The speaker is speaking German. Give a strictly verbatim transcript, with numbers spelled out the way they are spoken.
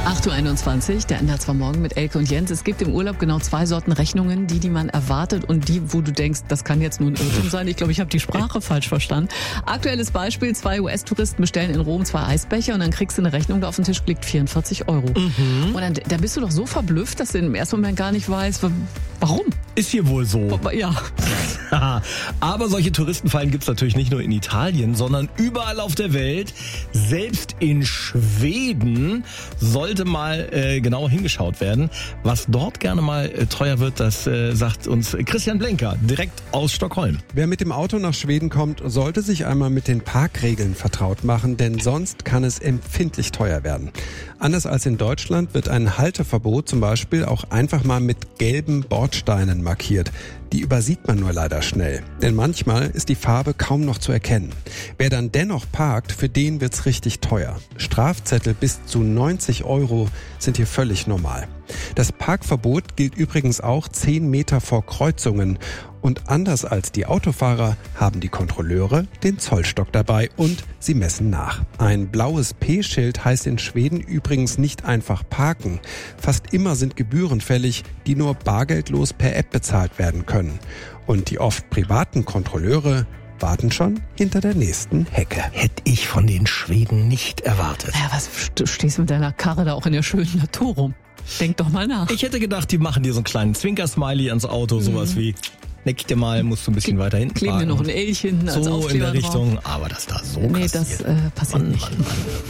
acht Uhr einundzwanzig, der Ende zwar morgen mit Elke und Jens. Es gibt im Urlaub genau zwei Sorten Rechnungen, die, die man erwartet und die, wo du denkst, das kann jetzt nur ein Irrtum sein. Ich glaube, ich habe die Sprache falsch verstanden. Aktuelles Beispiel, zwei U S-Touristen bestellen in Rom zwei Eisbecher und dann kriegst du eine Rechnung, da auf den Tisch liegt vierundvierzig Euro. Mhm. Und dann, da bist du doch so verblüfft, dass du im ersten Moment gar nicht weißt, warum. Ist hier wohl so. Ja. Aber solche Touristenfallen gibt's natürlich nicht nur in Italien, sondern überall auf der Welt. Selbst in Schweden sollte mal äh, genau hingeschaut werden. Was dort gerne mal äh, teuer wird, das äh, sagt uns Christian Blenker, direkt aus Stockholm. Wer mit dem Auto nach Schweden kommt, sollte sich einmal mit den Parkregeln vertraut machen, denn sonst kann es empfindlich teuer werden. Anders als in Deutschland wird ein Halteverbot zum Beispiel auch einfach mal mit gelben Bordsteinen markiert. Die übersieht man nur leider schnell, denn manchmal ist die Farbe kaum noch zu erkennen. Wer dann dennoch parkt, für den wird's richtig teuer. Strafzettel bis zu neunzig Euro sind hier völlig normal. Das Parkverbot gilt übrigens auch zehn Meter vor Kreuzungen. Und anders als die Autofahrer haben die Kontrolleure den Zollstock dabei und sie messen nach. Ein blaues P-Schild heißt in Schweden übrigens nicht einfach parken. Fast immer sind Gebühren fällig, die nur bargeldlos per App bezahlt werden können. Und die oft privaten Kontrolleure warten schon hinter der nächsten Hecke. Hätte ich von den Schweden nicht erwartet. Ja, was, du stehst mit deiner Karre da auch in der schönen Natur rum? Denk doch mal nach. Ich hätte gedacht, die machen dir so einen kleinen Zwinker-Smiley ans Auto, sowas mhm. wie, neck dir mal, musst du ein bisschen Kle- weiter hinten kleben parken. Kleben dir noch ein Elchen als so Aufkleber in der Richtung, drauf. aber dass da so nee, passiert. das äh, passiert Mann, nicht. Mann, Mann.